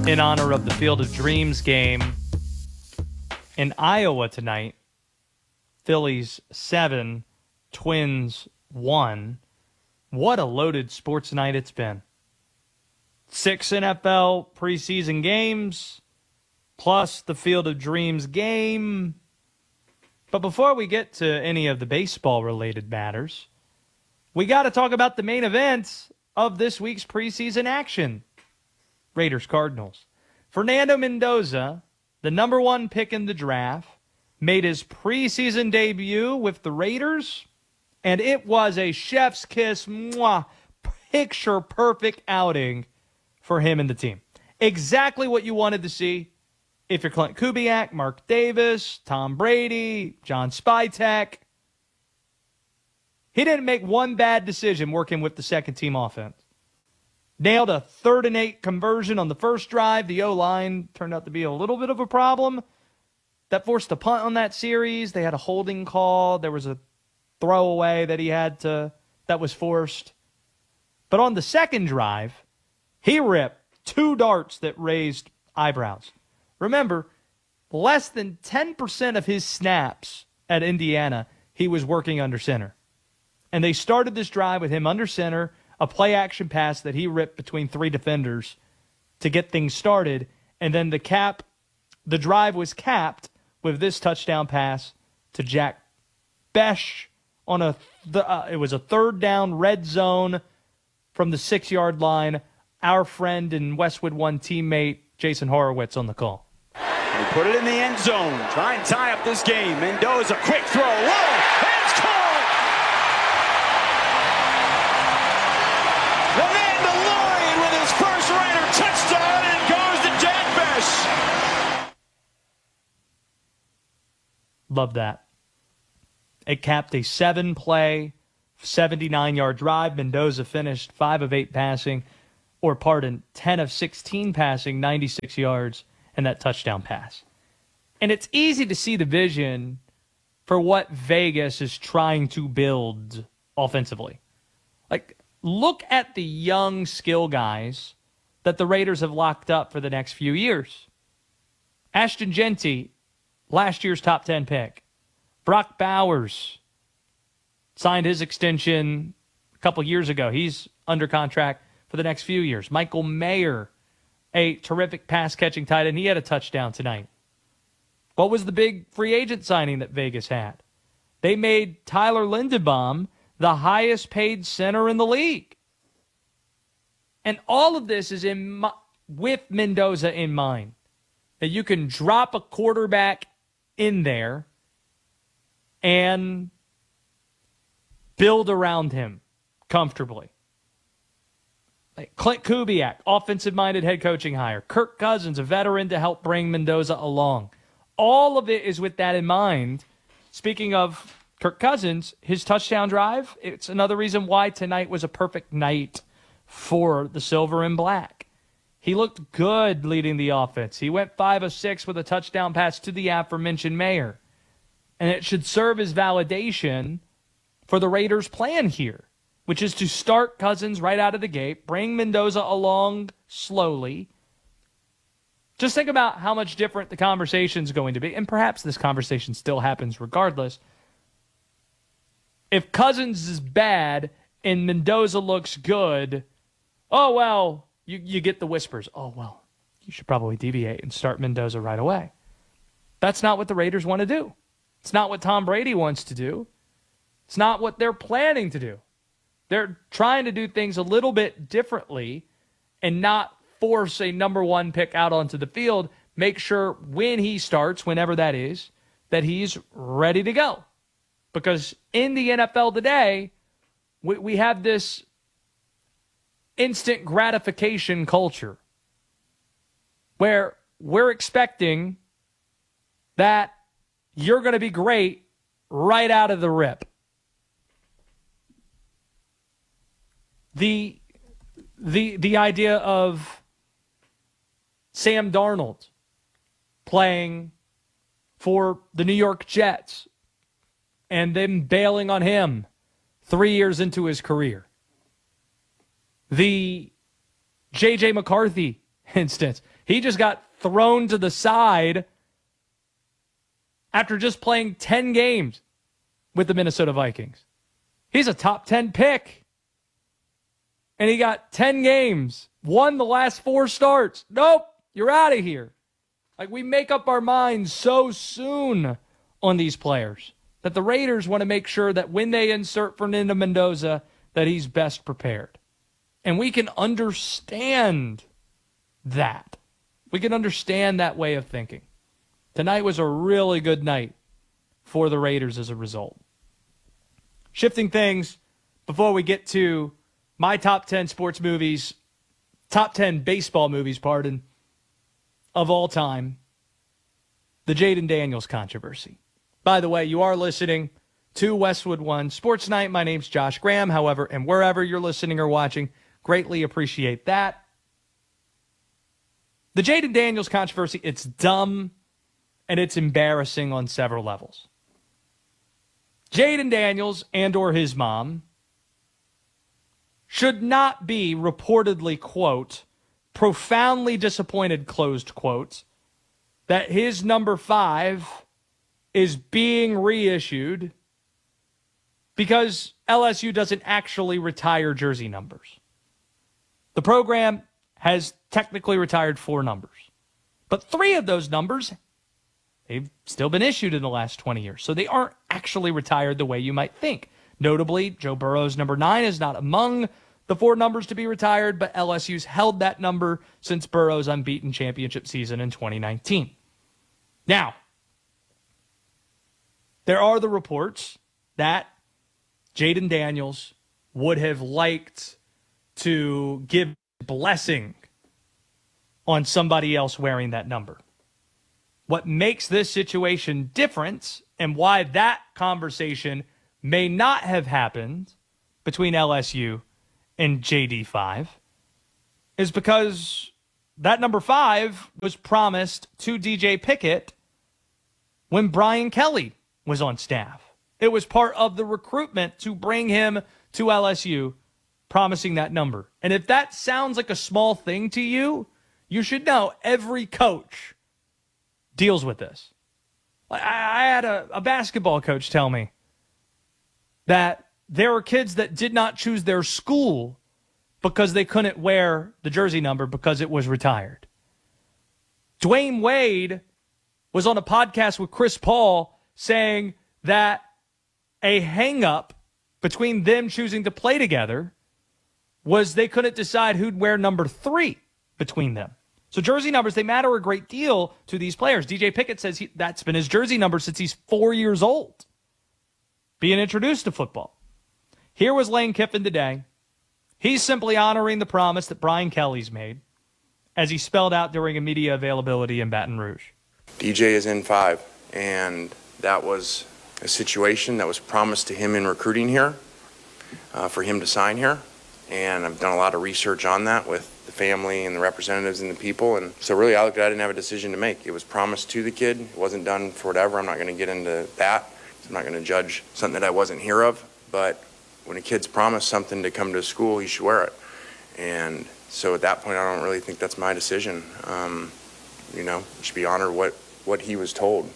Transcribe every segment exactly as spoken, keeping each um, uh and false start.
in honor of the Field of Dreams game in Iowa tonight. Phillies seven, Twins one. What a loaded sports night it's been. Six N F L preseason games, plus the Field of Dreams game. But before we get to any of the baseball-related matters, we got to talk about the main event of this week's preseason action. Raiders-Cardinals. Fernando Mendoza, the number one pick in the draft, made his preseason debut with the Raiders, and it was a chef's kiss, mwah, picture-perfect outing for him and the team. Exactly what you wanted to see if you're Clint Kubiak, Mark Davis, Tom Brady, John Spytek. He didn't make one bad decision working with the second-team offense. Nailed a third and eight conversion on the first drive. The O-line turned out to be a little bit of a problem. That forced a punt on that series. They had a holding call. There was a throwaway that he had to, that was forced. But on the second drive, he ripped two darts that raised eyebrows. Remember, less than ten percent of his snaps at Indiana, he was working under center. And they started this drive with him under center, a play-action pass that he ripped between three defenders to get things started. And then the cap, the drive was capped with this touchdown pass to Jack Bech on a, the, uh, it was a third down red zone from the six-yard line. Our friend and Westwood One teammate, Jason Horowitz, on the call. They put it in the end zone. Try and tie up this game. Mendoza, quick throw. Whoa! And it's caught! The Mandalorian with his first Raider touchdown and goes to Jack Bech. Love that. It capped a seven-play, seventy-nine-yard drive. Mendoza finished five of eight passing, or pardon, ten of sixteen passing, ninety-six yards, and that touchdown pass. And it's easy to see the vision for what Vegas is trying to build offensively. Like, look at the young skill guys that the Raiders have locked up for the next few years. Ashton Jeanty, last year's top ten pick. Brock Bowers signed his extension a couple years ago. He's under contract for the next few years. Michael Mayer, a terrific pass-catching tight end. He had a touchdown tonight. What was the big free agent signing that Vegas had? They made Tyler Linderbaum the highest-paid center in the league. And all of this is in with Mendoza in mind. That you can drop a quarterback in there and build around him comfortably. Like Clint Kubiak, offensive-minded head coaching hire. Kirk Cousins, a veteran to help bring Mendoza along. All of it is with that in mind. Speaking of Kirk Cousins, his touchdown drive, it's another reason why tonight was a perfect night for the Silver and Black. He looked good leading the offense. He went five of six with a touchdown pass to the aforementioned Mayer. And it should serve as validation for the Raiders' plan here, which is to start Cousins right out of the gate, bring Mendoza along slowly. Just think about how much different the conversation's going to be, and perhaps this conversation still happens regardless. If Cousins is bad and Mendoza looks good, oh, well, you, you get the whispers. Oh, well, you should probably deviate and start Mendoza right away. That's not what the Raiders want to do. It's not what Tom Brady wants to do. It's not what they're planning to do. They're trying to do things a little bit differently and not force a number one pick out onto the field. Make sure when he starts, whenever that is, that he's ready to go. Because in the N F L today, we, we have this instant gratification culture where we're expecting that you're going to be great right out of the rip. The the the idea of Sam Darnold playing for the New York Jets and them bailing on him three years into his career. The J J. McCarthy instance. He just got thrown to the side after just playing ten games with the Minnesota Vikings. He's a top ten pick. And he got ten games, won the last four starts. Nope, you're out of here. Like, we make up our minds so soon on these players that the Raiders want to make sure that when they insert Fernando Mendoza, that he's best prepared. And we can understand that. We can understand that way of thinking. Tonight was a really good night for the Raiders as a result. Shifting things before we get to my top ten sports movies, top ten baseball movies, pardon, of all time, the Jayden Daniels controversy. By the way, you are listening to Westwood One Sports Night. My name's Josh Graham, however, and wherever you're listening or watching, greatly appreciate that. The Jayden Daniels controversy, it's dumb and it's embarrassing on several levels. Jayden Daniels and or his mom should not be reportedly, quote, profoundly disappointed, closed quote, that his number five is being reissued because L S U doesn't actually retire jersey numbers. The program has technically retired four numbers, but three of those numbers, they've still been issued in the last twenty years, so they aren't actually retired the way you might think. Notably, Joe Burrow's number nine is not among the four numbers to be retired, but L S U's held that number since Burrow's unbeaten championship season in twenty nineteen. Now, there are the reports that Jayden Daniels would have liked to give blessing on somebody else wearing that number. What makes this situation different and why that conversation may not have happened between L S U and J D five is because that number five was promised to D J Pickett when Brian Kelly was on staff. It was part of the recruitment to bring him to L S U, promising that number. And if that sounds like a small thing to you, you should know every coach deals with this. I, I had a, a basketball coach tell me that there were kids that did not choose their school because they couldn't wear the jersey number because it was retired. Dwayne Wade was on a podcast with Chris Paul saying that a hang-up between them choosing to play together was they couldn't decide who'd wear number three between them. So jersey numbers, they matter a great deal to these players. D J Pickett says he, that's been his jersey number since he's four years old, being introduced to football. Here was Lane Kiffin today. He's simply honoring the promise that Brian Kelly's made as he spelled out during a media availability in Baton Rouge. D J is in five, and that was a situation that was promised to him in recruiting here uh, for him to sign here. And I've done a lot of research on that with the family and the representatives and the people. And so really I looked at it, I didn't have a decision to make. It was promised to the kid. It wasn't done for whatever. I'm not going to get into that. I'm not going to judge something that I wasn't here of. But when a kid's promised something to come to school, he should wear it. And so at that point, I don't really think that's my decision. Um, you know, it should be honored what, what he was told.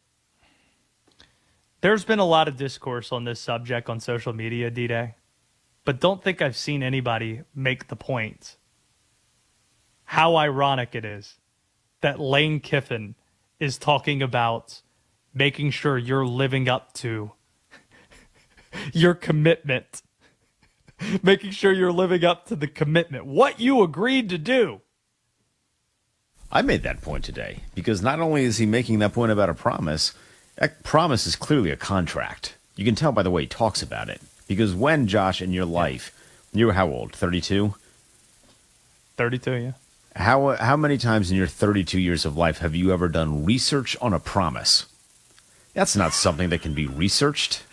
There's been a lot of discourse on this subject on social media, D-Day, but don't think I've seen anybody make the point how ironic it is that Lane Kiffin is talking about making sure you're living up to your commitment, making sure you're living up to the commitment, what you agreed to do. I made that point today because not only is he making that point about a promise, that promise is clearly a contract. You can tell by the way he talks about it. Because when, Josh, in your life, you were how old? thirty-two? thirty-two, yeah. How how many times in your thirty-two years of life have you ever done research on a promise? That's not something that can be researched.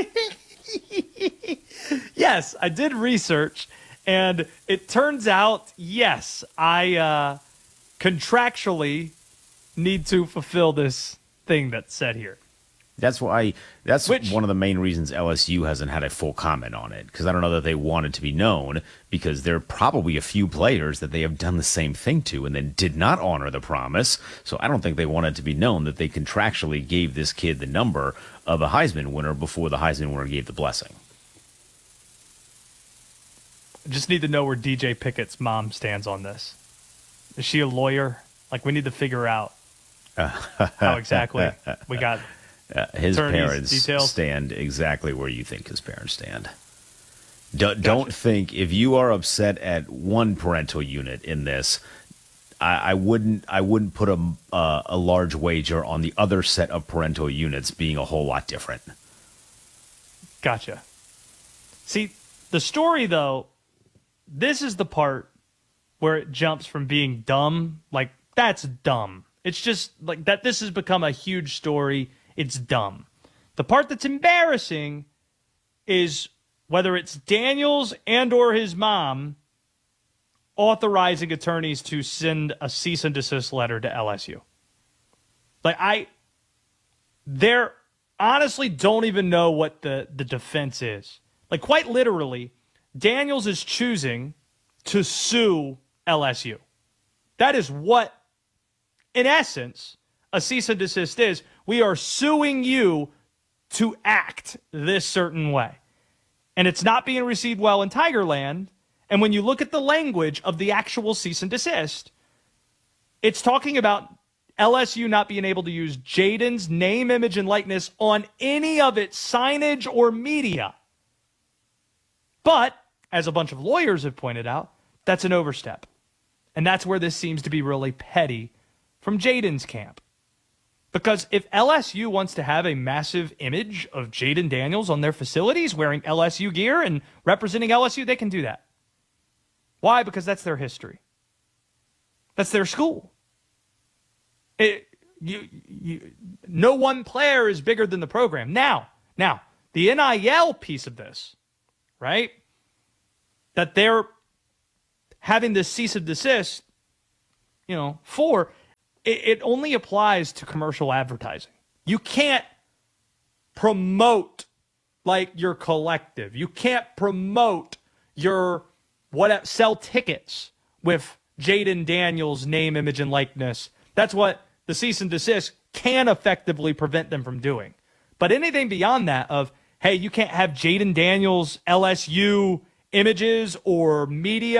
Yes, I did research, and it turns out, yes, I uh, contractually need to fulfill this thing that's said here. That's why. That's Which- one of the main reasons L S U hasn't had a full comment on it, because I don't know that they want it to be known, because there are probably a few players that they have done the same thing to and then did not honor the promise. So I don't think they want it to be known that they contractually gave this kid the number of a Heisman winner before the Heisman winner gave the blessing. I just need to know where D J Pickett's mom stands on this. Is she a lawyer? Like, we need to figure out how exactly we got. Uh, his Attorneys, parents details? stand exactly where you think his parents stand. Do, Don't think, if you are upset at one parental unit in this, I, I wouldn't. I wouldn't put a uh, a large wager on the other set of parental units being a whole lot different. Gotcha. See, the story, though, this is the part where it jumps from being dumb, like, that's dumb. It's just like that. This has become a huge story. It's dumb. The part that's embarrassing is whether it's Daniels and or his mom authorizing attorneys to send a cease and desist letter to L S U. Like, I, they're honestly don't even know what the, the defense is. Like, quite literally, Daniels is choosing to sue L S U. That is what, in essence, a cease and desist is. We are suing you to act this certain way. And it's not being received well in Tigerland. And when you look at the language of the actual cease and desist, it's talking about L S U not being able to use Jaden's name, image, and likeness on any of its signage or media. But, as a bunch of lawyers have pointed out, that's an overstep. And that's where this seems to be really petty from Jaden's camp. Because if L S U wants to have a massive image of Jaden Daniels on their facilities wearing L S U gear and representing L S U, they can do that. Why? Because that's their history. That's their school. It, you, you, no one player is bigger than the program. Now, now, the N I L piece of this, right? That they're having this cease and desist, you know, for... it only applies to commercial advertising. You can't promote like your collective. You can't promote your what sell tickets with Jaden Daniels' name, image, and likeness. That's what the cease and desist can effectively prevent them from doing. But anything beyond that of, hey, you can't have Jaden Daniels' L S U images or media